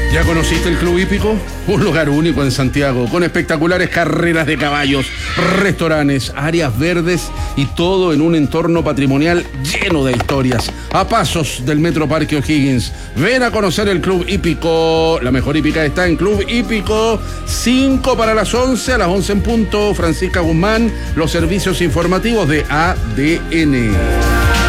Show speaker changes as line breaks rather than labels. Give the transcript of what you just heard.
¿Ya conociste el Club Hípico? Un lugar único en Santiago, con espectaculares carreras de caballos, restaurantes, áreas verdes y todo en un entorno patrimonial lleno de historias. A pasos del Metro Parque O'Higgins. Ven a conocer el Club Hípico. La mejor hípica está en Club Hípico. 5 para las 11, a las 11 en punto. Francisca Guzmán, los servicios informativos de ADN.